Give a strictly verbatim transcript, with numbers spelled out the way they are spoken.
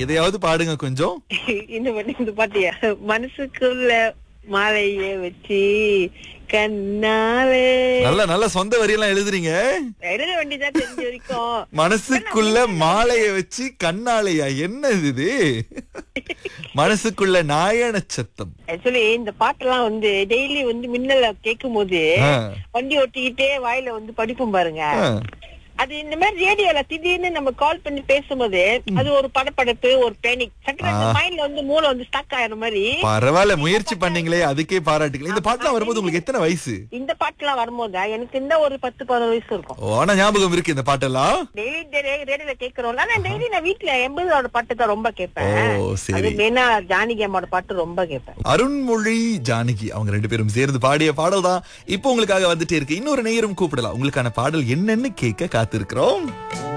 எதையாவது பாடுங்க கொஞ்சம். இந்த பாட்டு இந்த பாட்டியா மனசுக்குள்ள மாலைய வச்சு கண்ணாலே நல்ல நல்ல சொந்த வரியெல்லாம் எழுதுறீங்க. எழுத வேண்டியதான் தெரிஞ்ச வரைக்கும். மனசுக்குள்ள மாலைய வச்சு கண்ணாலையா? என்ன இது? மனசுக்குள்ள நாயன சத்தம். ஆக்சுவலி இந்த பாட்டெல்லாம் வந்து டெய்லி வந்து மின்னல கேட்கும் போது ஆ. வண்டி ஓட்டிக்கிட்டே வாயில வந்து படிப்போம் பாருங்க. ஆ. அது இந்த மாதிரி ரேடியோல திடீர்னு நம்ம கால் பண்ணி பேசும்போது அது ஒரு படப்படப்பு, ஒரு பேனிக், சட்டன மைண்ட்ல வந்து மூளை வந்து ஸ்டக் ஆயிர மாதிரி. பரவாயில்ல, முயற்சி பண்ணீங்களே, அதுக்கே பாராட்டுகள். இந்த பாட்டுலாம் வரும்போது உங்களுக்கு எத்தனை வயசு? இந்த பாட்டுலாம் வரும்போது எனக்கு இந்த ஒரு பத்து பதினொரு வயசு இருக்கும். ஓ, ஆனா ஞாபகம் இருக்கு இந்த பாட்டெல்லாம். டெய்லி ரேடியோல கேட்கறோம்ல. ஆனா டெய்லி நான் வீட்டுல எண்பதோட பாட்டு தான் ரொம்ப கேட்பேன். ஓ, சரி. அது மெயினா ஜானகி அம்மாவோட பாட்டு ரொம்ப கேட்பேன். அருண்மொழி, ஜானகி அவங்க ரெண்டு பேரும் சேர்ந்து பாடிய பாடல் தான் இப்போ உங்களுக்காக வந்துட்டே இருக்கு. இன்னொரு நேயரும் கூப்பிடலாம். உங்களுக்கான பாடல் என்னன்னு கேட்க காத்திருக்கிறோம்.